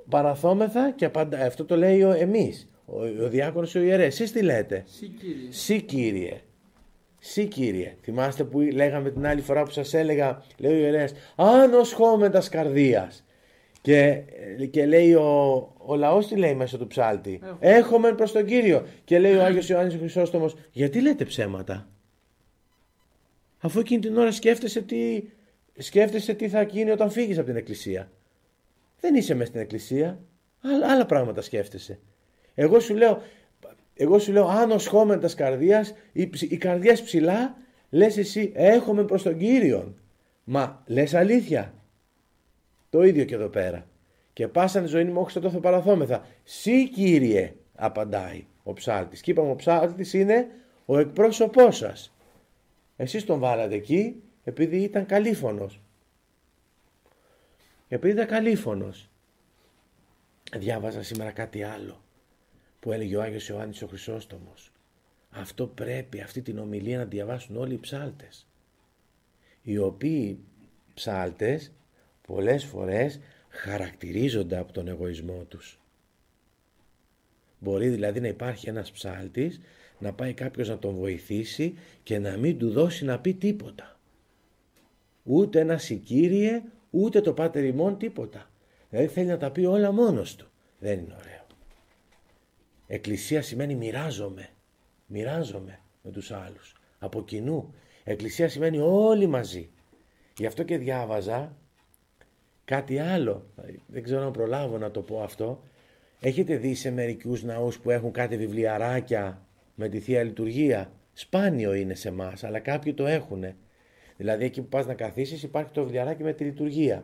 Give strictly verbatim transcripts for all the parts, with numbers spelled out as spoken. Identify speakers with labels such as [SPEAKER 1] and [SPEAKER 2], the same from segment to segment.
[SPEAKER 1] παραθόμεθα και απαντα... αυτό το λέει ο, εμείς, ο, ο διάκονος ο ιερέας. Εσείς τι λέτε?
[SPEAKER 2] Συ Κύριε.
[SPEAKER 1] Συ Κύριε. Συ Κύριε. Θυμάστε που λέγαμε την άλλη φορά που σας έλεγα, λέει ο ιερέας, άνος χώμεντας καρδίας. Και, και λέει ο, ο λαός τι λέει μέσα του ψάλτη? Έχομεν προς τον Κύριο. Και λέει ο Άγιος Ιωάννης ο Χρυσόστομος, γιατί λέτε ψέματα? Αφού εκείνη την ώρα σκέφτεσαι τι, σκέφτεσαι τι θα γίνει όταν φύγεις από την εκκλησία. Δεν είσαι μέσα στην εκκλησία, άλλα, άλλα πράγματα σκέφτεσαι. Εγώ σου λέω, εγώ σου λέω άνος χώμεντας καρδίας, η, η καρδιά ψηλά, λες εσύ έχομεν προς τον Κύριον. Μα λες αλήθεια? Το ίδιο και εδώ πέρα. Και πάσανε ζωή μου όχι στο θα παραθόμεθα. Συ Κύριε, απαντάει ο ψάλτης. Και είπαμε ο ψάλτης είναι ο εκπρόσωπός σας. Εσείς τον βάλατε εκεί επειδή ήταν καλήφωνος. Επειδή ήταν καλήφωνος. Διάβαζα σήμερα κάτι άλλο που έλεγε ο Άγιος Ιωάννης ο Χρυσόστομος. Αυτό πρέπει, αυτή την ομιλία να διαβάσουν όλοι οι ψάλτες. Οι οποίοι ψάλτες πολλές φορές χαρακτηρίζονται από τον εγωισμό τους. Μπορεί δηλαδή να υπάρχει ένας ψάλτης, να πάει κάποιος να τον βοηθήσει και να μην του δώσει να πει τίποτα. Ούτε ένα Συ Κύριε, ούτε το Πάτερ ημών, τίποτα. Δηλαδή θέλει να τα πει όλα μόνος του. Δεν είναι ωραίο. Εκκλησία σημαίνει μοιράζομαι. Μοιράζομαι με τους άλλους. Από κοινού. Εκκλησία σημαίνει όλοι μαζί. Γι' αυτό και διάβαζα κάτι άλλο. Δεν ξέρω αν προλάβω να το πω αυτό. Έχετε δει σε μερικούς ναούς που έχουν κάτι βιβλιαράκια με τη Θεία Λειτουργία? Σπάνιο είναι σε εμάς, αλλά κάποιοι το έχουν. Δηλαδή εκεί που πας να καθίσεις υπάρχει το βιβλιαράκι με τη λειτουργία.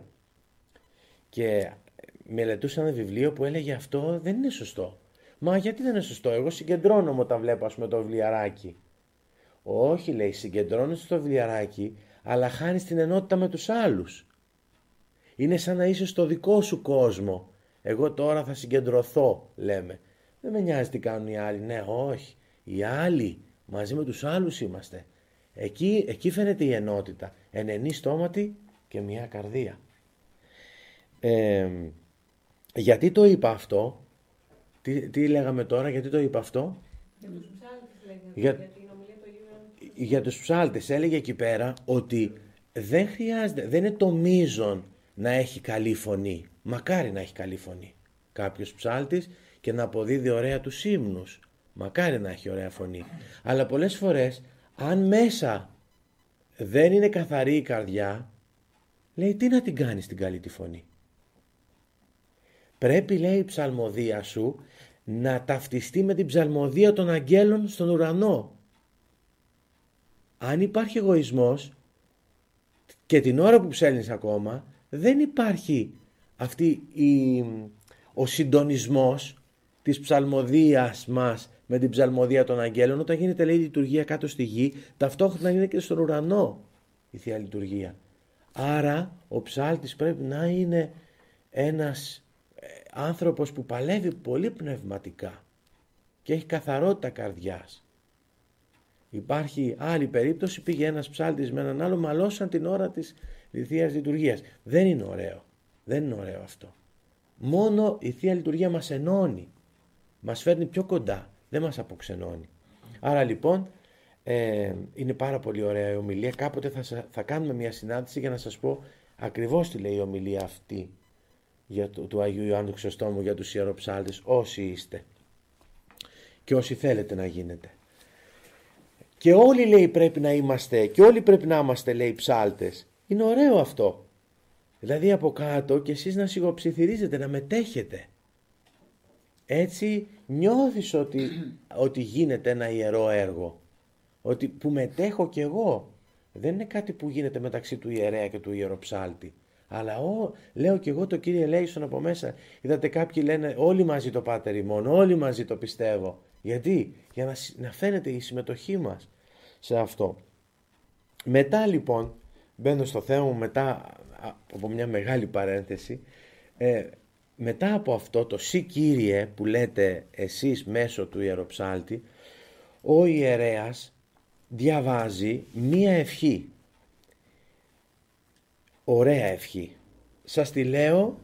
[SPEAKER 1] Και μελετούσα ένα βιβλίο που έλεγε αυτό δεν είναι σωστό. Μα γιατί δεν είναι σωστό? Εγώ συγκεντρώνομαι όταν βλέπω ας πούμε το βιβλιαράκι. Όχι, λέει, συγκεντρώνεσαι στο βιβλιαράκι, αλλά χάνεις την ενότητα με τους άλλους. Είναι σαν να είσαι στο δικό σου κόσμο. Εγώ τώρα θα συγκεντρωθώ, λέμε. Δεν με νοιάζει τι κάνουν οι άλλοι. Ναι, όχι. Οι άλλοι μαζί με τους άλλους είμαστε. Εκεί, εκεί φαίνεται η ενότητα. Εν ενή στόματι και μια καρδία. Ε, γιατί το είπα αυτό? Τι, τι λέγαμε τώρα, γιατί το είπα αυτό?
[SPEAKER 3] Για τους ψάλτες λέγαμε,
[SPEAKER 1] για,
[SPEAKER 3] για την ομιλία του Αγίου Ιωάννου.
[SPEAKER 1] Για τους ψάλτες έλεγε εκεί πέρα ότι δεν χρειάζεται, δεν είναι το μείζον να έχει καλή φωνή. Μακάρι να έχει καλή φωνή κάποιος ψάλτης και να αποδίδει ωραία τους ύμνους. Μακάρι να έχει ωραία φωνή. Αλλά πολλές φορές αν μέσα δεν είναι καθαρή η καρδιά, λέει τι να την κάνεις την καλή τη φωνή? Πρέπει, λέει, η ψαλμοδία σου να ταυτιστεί με την ψαλμοδία των αγγέλων στον ουρανό. Αν υπάρχει εγωισμός και την ώρα που ψέλνεις ακόμα, δεν υπάρχει αυτή η, ο συντονισμός της ψαλμοδίας μας με την ψαλμοδία των αγγέλων. Όταν γίνεται, λέει, η λειτουργία κάτω στη γη, ταυτόχρονα γίνεται και στον ουρανό η Θεία Λειτουργία. Άρα ο ψάλτης πρέπει να είναι ένας άνθρωπος που παλεύει πολύ πνευματικά και έχει καθαρότητα καρδιάς. Υπάρχει άλλη περίπτωση, πήγε ένας ψάλτης με έναν άλλο, μαλώσαν την ώρα της Θείας Λειτουργίας. Δεν είναι ωραίο. Δεν είναι ωραίο αυτό. Μόνο η Θεία Λειτουργία μας ενώνει. Μας φέρνει πιο κοντά. Δεν μας αποξενώνει. Άρα λοιπόν ε, είναι πάρα πολύ ωραία η ομιλία. Κάποτε θα, θα κάνουμε μια συνάντηση για να σας πω ακριβώς τι λέει η ομιλία αυτή για το, του Αγίου Ιωάννου Χρυσοστόμου για τους ιεροψάλτες, όσοι είστε και όσοι θέλετε να γίνετε. Και όλοι, λέει, πρέπει να είμαστε και όλοι πρέπει να είμαστε, λέει, ψάλτες. Είναι ωραίο αυτό. Δηλαδή από κάτω και εσείς να σιγοψιθυρίζετε, να μετέχετε. Έτσι νιώθεις ότι, ότι γίνεται ένα ιερό έργο. Ότι που μετέχω κι εγώ. Δεν είναι κάτι που γίνεται μεταξύ του ιερέα και του ιεροψάλτη. Αλλά ό, λέω κι εγώ το Κύριε ελέησον από μέσα. Είδατε κάποιοι λένε όλοι μαζί το Πάτερ ημών, όλοι μαζί το πιστεύω. Γιατί? Για να, να φαίνεται η συμμετοχή μας σε αυτό. Μετά λοιπόν, μπαίνω στο θέμα μου μετά από μια μεγάλη παρένθεση, ε, μετά από αυτό το Συ Κύριε που λέτε εσείς μέσω του ιεροψάλτη, ο ιερέας διαβάζει μία ευχή. Ωραία ευχή. Σας τη λέω